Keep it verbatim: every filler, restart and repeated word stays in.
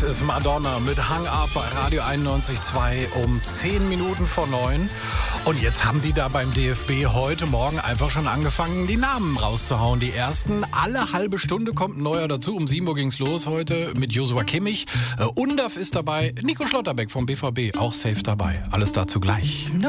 Das ist Madonna mit Hang Up bei Radio einundneunzig Komma zwei um zehn Minuten vor neun. Und jetzt haben die da beim D F B heute Morgen einfach schon angefangen, die Namen rauszuhauen. Die ersten, alle halbe Stunde kommt ein neuer dazu. Um sieben Uhr ging's los heute mit Joshua Kimmich. Undaf ist dabei, Nico Schlotterbeck vom B V B auch safe dabei. Alles dazu gleich.